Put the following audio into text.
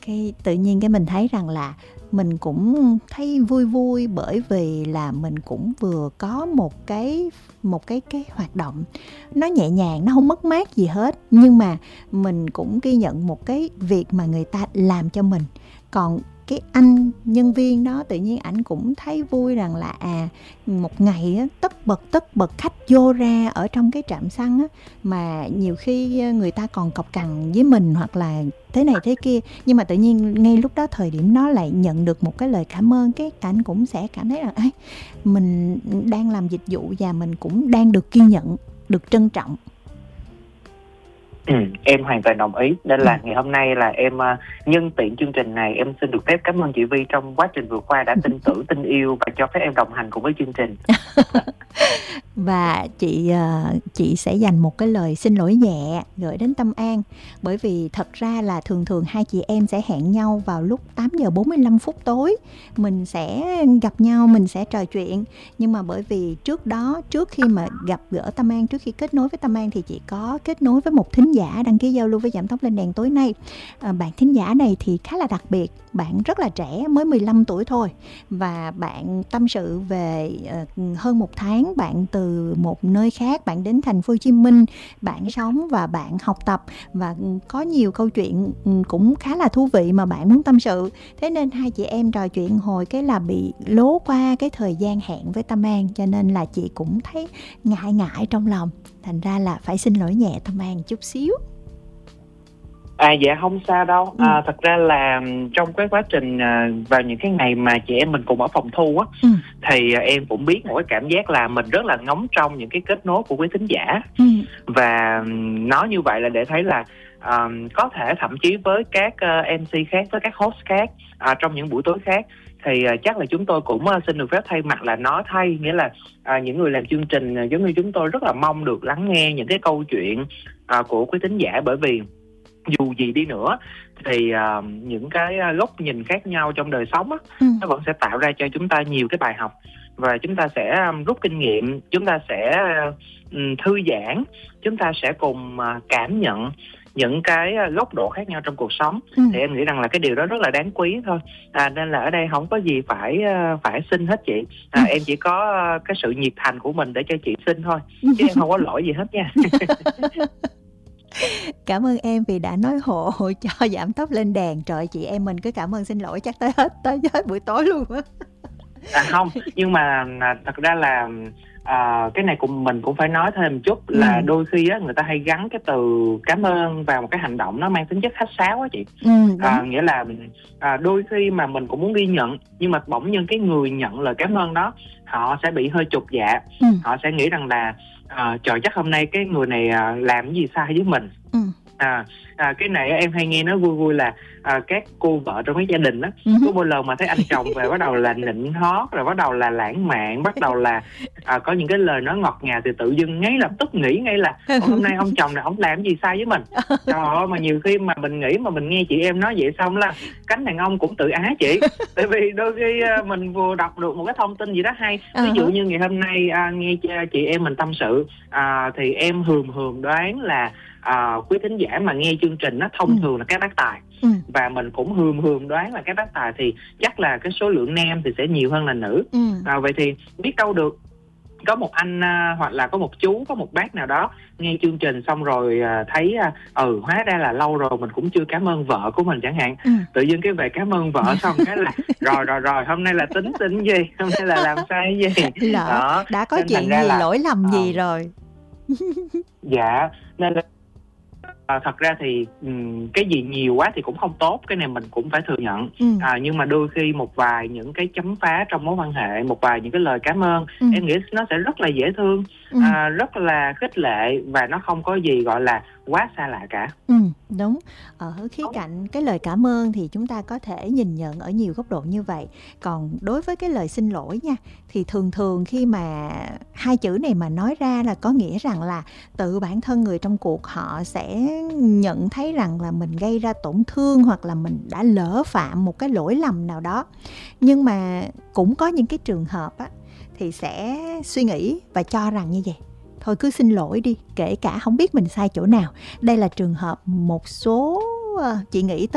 cái tự nhiên cái mình thấy rằng là mình cũng thấy vui vui, bởi vì là mình cũng vừa có một cái hoạt động nó nhẹ nhàng, nó không mất mát gì hết, nhưng mà mình cũng ghi nhận một cái việc mà người ta làm cho mình. Còn cái anh nhân viên đó tự nhiên ảnh cũng thấy vui rằng là một ngày á, tất bật khách vô ra ở trong cái trạm xăng á, mà nhiều khi người ta còn cọc cằn với mình hoặc là thế này thế kia, nhưng mà tự nhiên ngay lúc đó, thời điểm đó lại nhận được một cái lời cảm ơn, cái ảnh cũng sẽ cảm thấy là mình đang làm dịch vụ và mình cũng đang được ghi nhận, được trân trọng. Em hoàn toàn đồng ý. Nên là ngày hôm nay là em nhân tiện chương trình này, em xin được phép cảm ơn chị Vi trong quá trình vừa qua đã tin tưởng, tin yêu và cho phép em đồng hành cùng với chương trình. Và chị sẽ dành một cái lời xin lỗi nhẹ gửi đến Tâm An, bởi vì thật ra là thường hai chị em sẽ hẹn nhau vào lúc 8:45 tối, mình sẽ gặp nhau, mình sẽ trò chuyện. Nhưng mà bởi vì trước khi mà gặp gỡ Tâm An, trước khi kết nối với Tâm An thì chị có kết nối với một thính giả đăng ký giao lưu với Giảm Tốc Lên Đèn tối nay. Bạn thính giả này thì khá là đặc biệt, bạn rất là trẻ, mới 15 tuổi thôi, và bạn tâm sự về hơn một tháng bạn từ một nơi khác, bạn đến thành phố Hồ Chí Minh, bạn sống và bạn học tập, và có nhiều câu chuyện cũng khá là thú vị mà bạn muốn tâm sự. Thế nên hai chị em trò chuyện hồi cái là bị lố qua cái thời gian hẹn với Tâm An, cho nên là chị cũng thấy ngại trong lòng, thành ra là phải xin lỗi nhẹ Tâm An chút xíu. Dạ không sao đâu. Thật ra là trong cái quá trình vào những cái ngày mà chị em mình cùng ở phòng thu á, thì em cũng biết một cái cảm giác là mình rất là ngóng trông những cái kết nối của quý thính giả. Và nói như vậy là để thấy là có thể thậm chí với các MC khác, với các host khác trong những buổi tối khác, thì chắc là chúng tôi cũng xin được phép thay mặt là nói thay, nghĩa là những người làm chương trình giống như chúng tôi rất là mong được lắng nghe những cái câu chuyện của quý thính giả, bởi vì dù gì đi nữa thì những cái góc nhìn khác nhau trong đời sống á, nó vẫn sẽ tạo ra cho chúng ta nhiều cái bài học, và chúng ta sẽ rút kinh nghiệm, chúng ta sẽ thư giãn, chúng ta sẽ cùng cảm nhận những cái góc độ khác nhau trong cuộc sống. Thì em nghĩ rằng là cái điều đó rất là đáng quý thôi. Nên là ở đây không có gì phải xin hết chị. Em chỉ có cái sự nhiệt thành của mình để cho chị xin thôi, chứ em không có lỗi gì hết nha. Cảm ơn em vì đã nói hộ cho Giảm Tốc Lên Đèn. Trời, chị em mình cứ cảm ơn xin lỗi chắc tới hết buổi tối luôn á. Không, nhưng mà thật ra là cái này mình cũng phải nói thêm một chút là đôi khi á, người ta hay gắn cái từ cảm ơn vào một cái hành động nó mang tính chất khách sáo á chị. Nghĩa là đôi khi mà mình cũng muốn ghi nhận, nhưng mà bỗng nhiên cái người nhận lời cảm ơn đó họ sẽ bị hơi chột dạ. Họ sẽ nghĩ rằng là trời, chắc hôm nay cái người này làm cái gì sai với mình. Cái này em hay nghe nói vui vui là các cô vợ trong cái gia đình á, có một lần mà thấy anh chồng về bắt đầu là nịnh hót, rồi bắt đầu là lãng mạn, bắt đầu là có những cái lời nói ngọt ngào, thì tự dưng ngay lập tức nghĩ ngay là hôm nay ông chồng này ông làm gì sai với mình. Trời ơi, mà nhiều khi mà mình nghĩ mà mình nghe chị em nói vậy xong là cánh đàn ông cũng tự ái chị. Tại vì đôi khi mình vừa đọc được một cái thông tin gì đó hay, ví dụ như ngày hôm nay nghe chị em mình tâm sự, thì em hườm đoán là quý thính giả mà nghe chương trình nó thông thường là các bác tài, và mình cũng hườm đoán là các bác tài thì chắc là cái số lượng nam thì sẽ nhiều hơn là nữ. Vậy thì biết đâu được có một anh hoặc là có một chú, có một bác nào đó nghe chương trình xong rồi thấy hóa ra là lâu rồi mình cũng chưa cảm ơn vợ của mình chẳng hạn. Tự nhiên cái về cảm ơn vợ xong cái là rồi hôm nay là tính gì, hôm nay là làm sai gì đó, đã có chuyện gì lỗi lầm gì rồi. Dạ, nên là thật ra thì cái gì nhiều quá thì cũng không tốt, cái này mình cũng phải thừa nhận. Nhưng mà đôi khi một vài những cái chấm phá trong mối quan hệ, một vài những cái lời cảm ơn, em nghĩ nó sẽ rất là dễ thương, rất là khích lệ, và nó không có gì gọi là quá xa lạ cả. Đúng. Ở khía cạnh cái lời cảm ơn thì chúng ta có thể nhìn nhận ở nhiều góc độ như vậy. Còn đối với cái lời xin lỗi nha, thì thường khi mà hai chữ này mà nói ra là có nghĩa rằng là tự bản thân người trong cuộc họ sẽ nhận thấy rằng là mình gây ra tổn thương, hoặc là mình đã lỡ phạm một cái lỗi lầm nào đó. Nhưng mà cũng có những cái trường hợp á, thì sẽ suy nghĩ và cho rằng như vậy, thôi cứ xin lỗi đi, kể cả không biết mình sai chỗ nào. Đây là trường hợp một số chị nghĩ